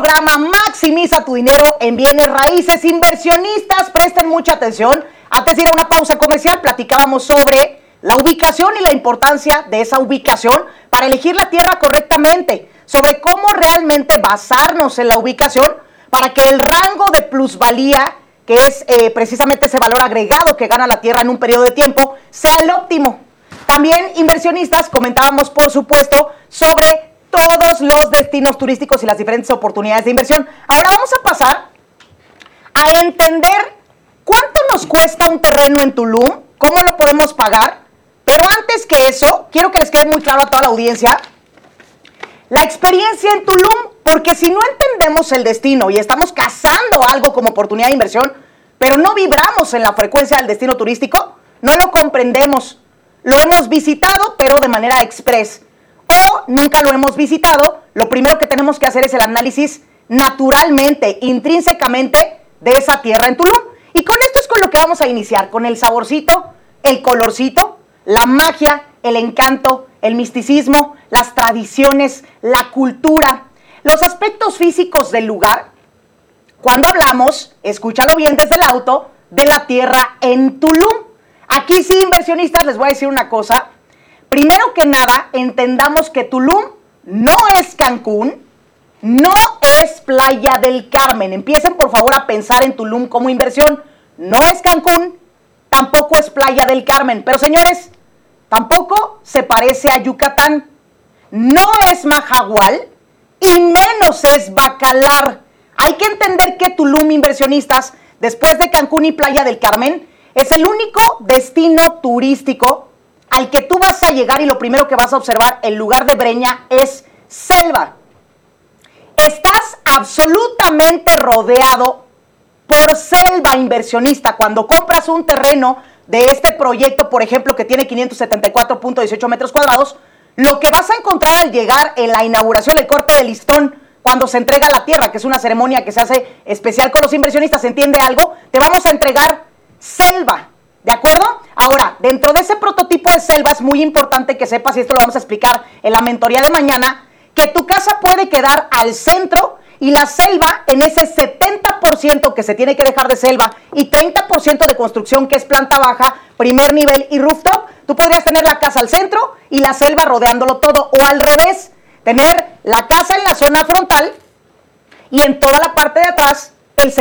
programa Maximiza tu dinero en bienes raíces. Inversionistas, presten mucha atención. Antes de ir a una pausa comercial, platicábamos sobre la ubicación y la importancia de esa ubicación para elegir la tierra correctamente, sobre cómo realmente basarnos en la ubicación para que el rango de plusvalía, que es precisamente ese valor agregado que gana la tierra en un periodo de tiempo, sea el óptimo. También, inversionistas, comentábamos, por supuesto, sobre todos los destinos turísticos y las diferentes oportunidades de inversión. Ahora vamos a pasar a entender cuánto nos cuesta un terreno en Tulum, cómo lo podemos pagar, pero antes que eso, quiero que les quede muy claro a toda la audiencia la experiencia en Tulum, porque si no entendemos el destino y estamos cazando algo como oportunidad de inversión, pero no vibramos en la frecuencia del destino turístico, no lo comprendemos. Lo hemos visitado, pero de manera express. O nunca lo hemos visitado, lo primero que tenemos que hacer es el análisis naturalmente, intrínsecamente de esa tierra en Tulum. Y con esto es con lo que vamos a iniciar, con el saborcito, el colorcito, la magia, el encanto, el misticismo, las tradiciones, la cultura, los aspectos físicos del lugar. Cuando hablamos, escúchalo bien desde el auto, de la tierra en Tulum. Aquí sí, inversionistas, les voy a decir una cosa. Primero que nada, entendamos que Tulum no es Cancún, no es Playa del Carmen. Empiecen, por favor, a pensar en Tulum como inversión. No es Cancún, tampoco es Playa del Carmen. Pero, señores, tampoco se parece a Yucatán. No es Mahahual y menos es Bacalar. Hay que entender que Tulum, inversionistas, después de Cancún y Playa del Carmen, es el único destino turístico al que tú vas a llegar y lo primero que vas a observar en lugar de breña es selva. Estás absolutamente rodeado por selva, inversionista. Cuando compras un terreno de este proyecto, por ejemplo, que tiene 574.18 metros cuadrados, lo que vas a encontrar al llegar en la inauguración, el corte de listón, cuando se entrega la tierra, que es una ceremonia que se hace especial con los inversionistas, ¿se entiende algo? Te vamos a entregar selva. ¿De acuerdo? Ahora, dentro de ese prototipo de selva es muy importante que sepas, y esto lo vamos a explicar en la mentoría de mañana, que tu casa puede quedar al centro y la selva en ese 70% que se tiene que dejar de selva y 30% de construcción que es planta baja, primer nivel y rooftop. Tú podrías tener la casa al centro y la selva rodeándolo todo, o al revés, tener la casa en la zona frontal y en toda la parte de atrás el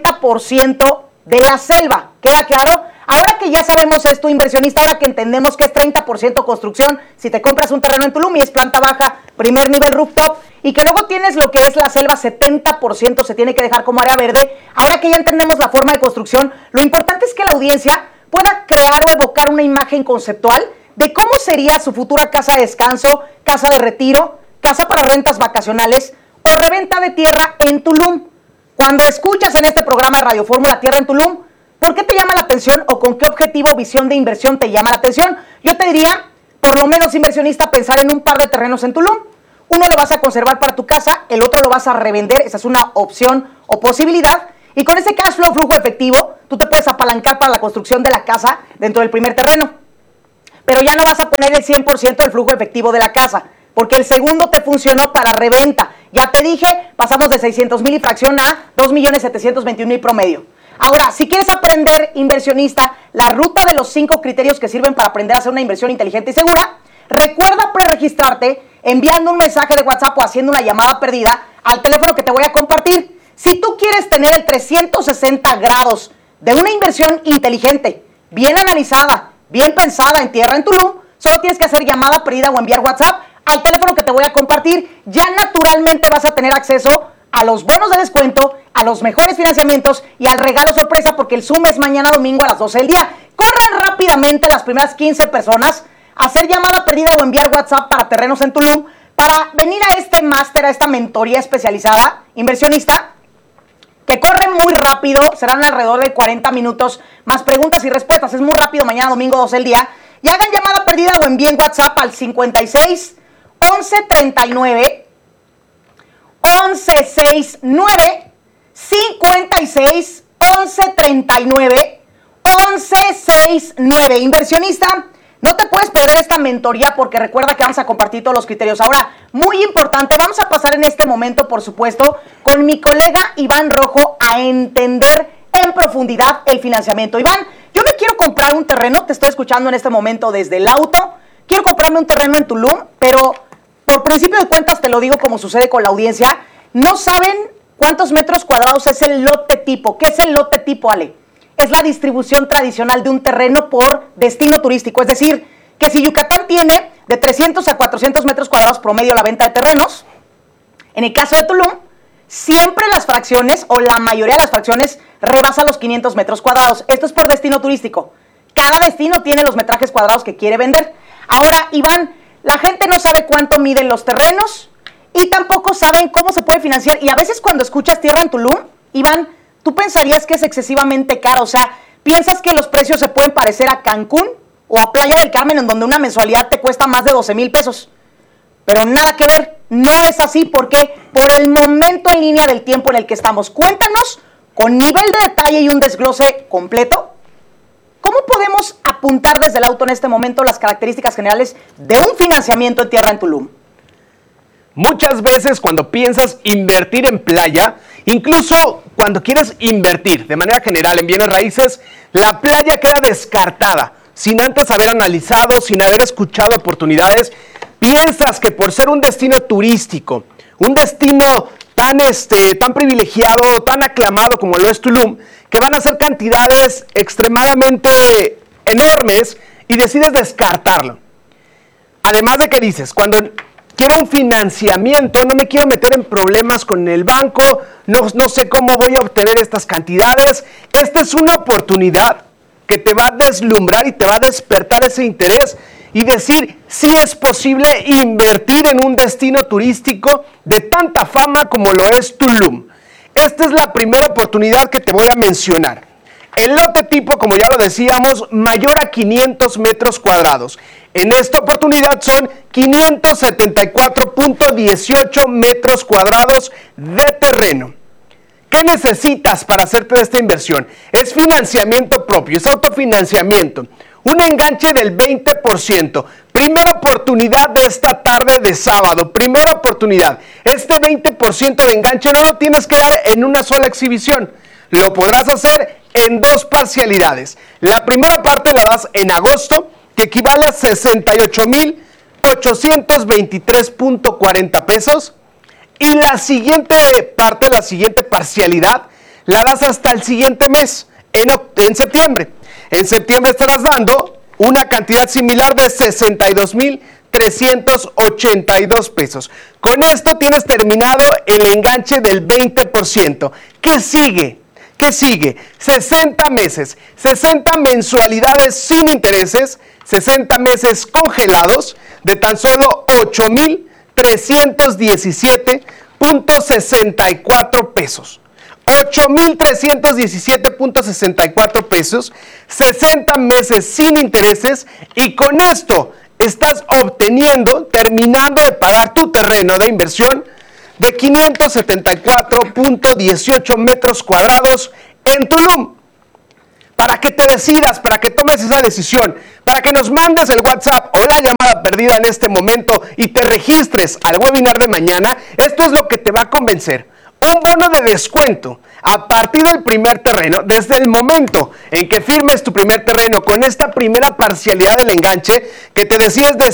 70% de la selva. ¿Queda claro? Ahora que ya sabemos esto, inversionista, ahora que entendemos que es 30% construcción, si te compras un terreno en Tulum y es planta baja, primer nivel rooftop, y que luego tienes lo que es la selva, 70% se tiene que dejar como área verde, ahora que ya entendemos la forma de construcción, lo importante es que la audiencia pueda crear o evocar una imagen conceptual de cómo sería su futura casa de descanso, casa de retiro, casa para rentas vacacionales o reventa de tierra en Tulum. Cuando escuchas en este programa de Radio Fórmula Tierra en Tulum, ¿por qué te llama la atención o con qué objetivo o visión de inversión te llama la atención? Yo te diría, por lo menos, inversionista, pensar en un par de terrenos en Tulum. Uno lo vas a conservar para tu casa, el otro lo vas a revender, esa es una opción o posibilidad. Y con ese cash flow, flujo efectivo, tú te puedes apalancar para la construcción de la casa dentro del primer terreno. Pero ya no vas a poner el 100% del flujo efectivo de la casa, porque el segundo te funcionó para reventa. Ya te dije, pasamos de 600,000 y fracción a 2,721,000 promedio. Ahora, si quieres aprender, inversionista, la ruta de los 5 criterios que sirven para aprender a hacer una inversión inteligente y segura, recuerda preregistrarte enviando un mensaje de WhatsApp o haciendo una llamada perdida al teléfono que te voy a compartir. Si tú quieres tener el 360 grados de una inversión inteligente, bien analizada, bien pensada en tierra en Tulum, solo tienes que hacer llamada perdida o enviar WhatsApp al teléfono que te voy a compartir. Ya naturalmente vas a tener acceso a los bonos de descuento, a los mejores financiamientos y al regalo sorpresa, porque el Zoom es mañana domingo a las 12 del día. Corran rápidamente las primeras 15 personas a hacer llamada perdida o enviar WhatsApp para terrenos en Tulum para venir a este máster, a esta mentoría especializada, inversionista, que corre muy rápido, serán alrededor de 40 minutos, más preguntas y respuestas. Es muy rápido, mañana domingo 12 del día. Y hagan llamada perdida o envíen WhatsApp al 56 11 39 1169 56 11 39 1169. Inversionista, No te puedes perder esta mentoría porque recuerda que vamos a compartir todos los criterios. Ahora, muy importante, vamos a pasar en este momento, por supuesto, con mi colega Iván Rojo a entender en profundidad el financiamiento. Iván, yo me quiero comprar un terreno, te estoy escuchando en este momento desde el auto, quiero comprarme un terreno en Tulum, pero por principio de cuentas te lo digo como sucede con la audiencia, no saben cuántos metros cuadrados es el lote tipo. ¿Qué es el lote tipo, Ale? Es la distribución tradicional de un terreno por destino turístico. Es decir, que si Yucatán tiene de 300 a 400 metros cuadrados promedio la venta de terrenos, en el caso de Tulum, siempre las fracciones o la mayoría de las fracciones rebasa los 500 metros cuadrados. Esto es por destino turístico. Cada destino tiene los metrajes cuadrados que quiere vender. Ahora, Iván, la gente no sabe cuánto miden los terrenos y tampoco saben cómo se puede financiar. Y a veces cuando escuchas tierra en Tulum, Iván, tú pensarías que es excesivamente caro. O sea, piensas que los precios se pueden parecer a Cancún o a Playa del Carmen, en donde una mensualidad te cuesta más de 12,000 pesos. Pero nada que ver, no es así. ¿Por qué? Por el momento en línea del tiempo en el que estamos. Cuéntanos, con nivel de detalle y un desglose completo, ¿cómo podemos apuntar desde el auto en este momento las características generales de un financiamiento en tierra en Tulum? Muchas veces cuando piensas invertir en playa, incluso cuando quieres invertir de manera general en bienes raíces, la playa queda descartada, sin antes haber analizado, sin haber escuchado oportunidades. Piensas que por ser un destino turístico, un destino tan privilegiado, tan aclamado como lo es Tulum, que van a ser cantidades extremadamente enormes y decides descartarlo. Además de que dices, cuando quiero un financiamiento, no me quiero meter en problemas con el banco, no sé cómo voy a obtener estas cantidades. Esta es una oportunidad que te va a deslumbrar y te va a despertar ese interés y decir, sí es posible invertir en un destino turístico de tanta fama como lo es Tulum. Esta es la primera oportunidad que te voy a mencionar. El lote tipo, como ya lo decíamos, mayor a 500 metros cuadrados. En esta oportunidad son 574.18 metros cuadrados de terreno. ¿Qué necesitas para hacerte esta inversión? Es financiamiento propio, es autofinanciamiento. Un enganche del 20%. Primera oportunidad de esta tarde de sábado. Primera oportunidad. Este 20% de enganche no lo tienes que dar en una sola exhibición. Lo podrás hacer en dos parcialidades. La primera parte la das en agosto, que equivale a 68,823.40 pesos. Y la siguiente parte, la siguiente parcialidad, la das hasta el siguiente mes, en septiembre. En septiembre estarás dando una cantidad similar de 62,382 pesos. Con esto tienes terminado el enganche del 20%. ¿Qué sigue? ¿Qué sigue? 60 meses, 60 mensualidades sin intereses, 60 meses congelados de tan solo 8,317.64 pesos. 8,317.64 pesos, 60 meses sin intereses, y con esto estás obteniendo, terminando de pagar tu terreno de inversión de 574.18 metros cuadrados en Tulum. Para que te decidas, para que tomes esa decisión, para que nos mandes el WhatsApp o la llamada perdida en este momento y te registres al webinar de mañana, esto es lo que te va a convencer. Un bono de descuento a partir del primer terreno, desde el momento en que firmes tu primer terreno con esta primera parcialidad del enganche, que te decía es de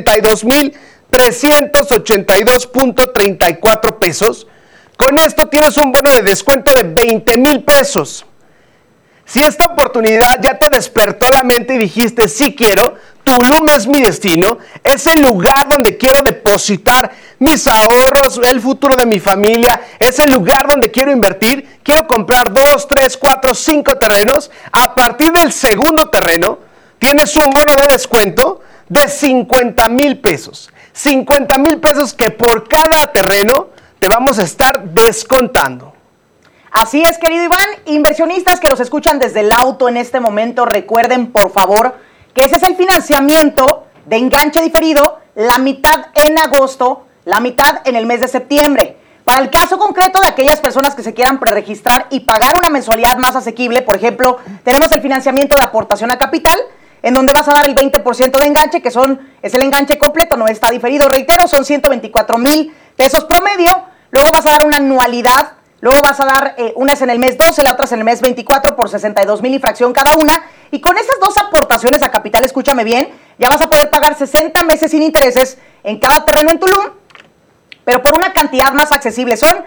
62,382.34 pesos. Con esto tienes un bono de descuento de 20,000 pesos. Si esta oportunidad ya te despertó la mente y dijiste, sí quiero, Tulum es mi destino, es el lugar donde quiero depositar mis ahorros, el futuro de mi familia, es el lugar donde quiero invertir, quiero comprar 2, 3, 4, 5 terrenos, a partir del segundo terreno tienes un bono de descuento de 50,000 pesos. 50,000 pesos que por cada terreno te vamos a estar descontando. Así es, querido Iván. Inversionistas que los escuchan desde el auto en este momento, recuerden, por favor, que ese es el financiamiento de enganche diferido, la mitad en agosto, la mitad en el mes de septiembre. Para el caso concreto de aquellas personas que se quieran preregistrar y pagar una mensualidad más asequible, por ejemplo, tenemos el financiamiento de aportación a capital, en donde vas a dar el 20% de enganche, que es el enganche completo, no está diferido, reitero, son 124,000 pesos promedio. Luego vas a dar una anualidad, luego vas a dar unas en el mes 12, la otra en el mes 24 por 62,000 y fracción cada una. Y con esas dos aportaciones a capital, escúchame bien, ya vas a poder pagar 60 meses sin intereses en cada terreno en Tulum, pero por una cantidad más accesible. Son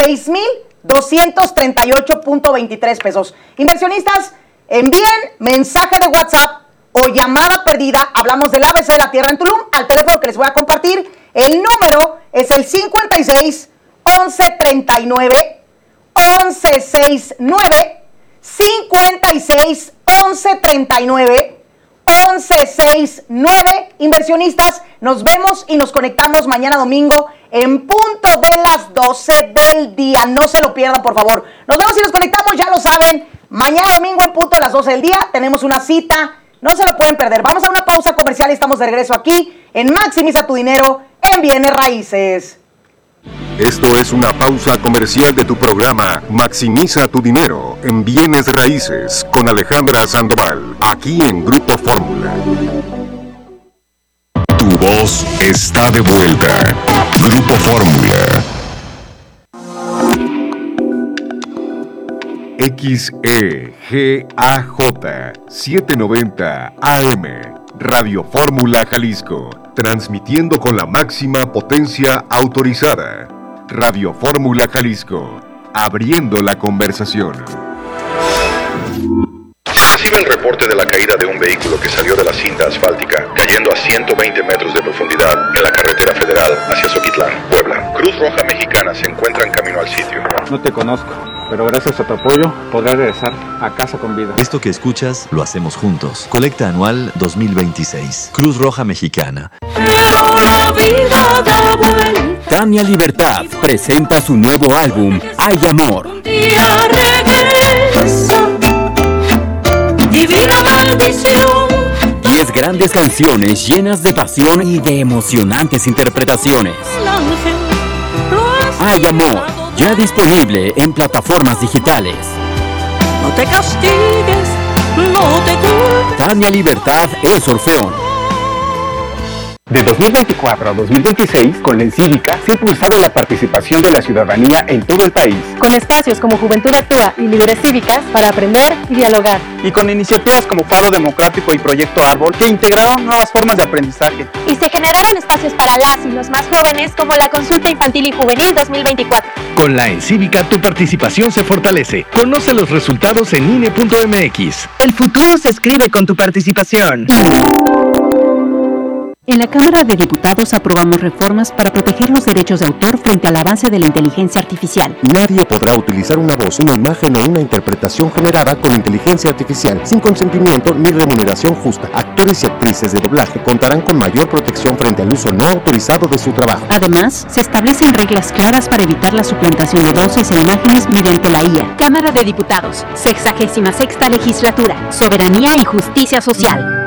6,238.23 pesos. Inversionistas, envíen mensaje de WhatsApp o llamada perdida, hablamos del ABC de la Tierra en Tulum, al teléfono que les voy a compartir. El número es el 56 11 39 11 69, 56 11 39 11 69. Inversionistas, nos vemos y nos conectamos mañana domingo en punto de las 12 del día. No se lo pierdan, por favor. Nos vemos y nos conectamos, ya lo saben. Mañana domingo en punto de las 12 del día tenemos una cita. No se lo pueden perder. Vamos a una pausa comercial y estamos de regreso aquí en Maximiza tu Dinero en Bienes Raíces. Esto es una pausa comercial de tu programa Maximiza tu Dinero en Bienes Raíces con Alejandra Sandoval, aquí en Grupo Fórmula. Tu voz está de vuelta. Grupo Fórmula. XEGAJ 790 AM, Radio Fórmula Jalisco, transmitiendo con la máxima potencia autorizada. Radio Fórmula Jalisco, abriendo la conversación. Se recibe el reporte de la caída de un vehículo que salió de la cinta asfáltica, cayendo a 120 metros de profundidad en la carretera federal hacia Zoquitlán, Puebla. Cruz Roja Mexicana se encuentra en camino al sitio. No te conozco, pero gracias a tu apoyo podré regresar a casa con vida. Esto que escuchas lo hacemos juntos. Colecta anual 2026. Cruz Roja Mexicana. Pero la vida da vuelta. Tania Libertad presenta su nuevo álbum, Hay Amor. Un día regresa, divina maldición. 10 grandes canciones llenas de pasión y de emocionantes interpretaciones. El ángel lo has Hay Amor, ya disponible en plataformas digitales. No te castigues, no te culpes. Tania Libertad es Orfeón. De 2024 a 2026, con la Encívica se ha impulsado la participación de la ciudadanía en todo el país. Con espacios como Juventud Actúa y Libres Cívicas para aprender y dialogar. Y con iniciativas como Faro Democrático y Proyecto Árbol que integraron nuevas formas de aprendizaje. Y se generaron espacios para las y los más jóvenes como la Consulta Infantil y Juvenil 2024. Con la Encívica tu participación se fortalece. Conoce los resultados en INE.mx. El futuro se escribe con tu participación. En la Cámara de Diputados aprobamos reformas para proteger los derechos de autor frente al avance de la inteligencia artificial. Nadie podrá utilizar una voz, una imagen o una interpretación generada con inteligencia artificial sin consentimiento ni remuneración justa. Actores y actrices de doblaje contarán con mayor protección frente al uso no autorizado de su trabajo. Además, se establecen reglas claras para evitar la suplantación de voces e imágenes mediante la IA. Cámara de Diputados, 66ª Legislatura, Soberanía y Justicia Social.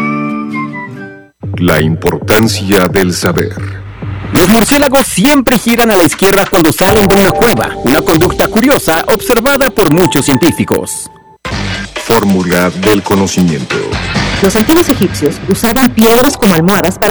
La importancia del saber. Los murciélagos siempre giran a la izquierda cuando salen de una cueva, una conducta curiosa observada por muchos científicos. Fórmula del conocimiento. Los antiguos egipcios usaban piedras como almohadas para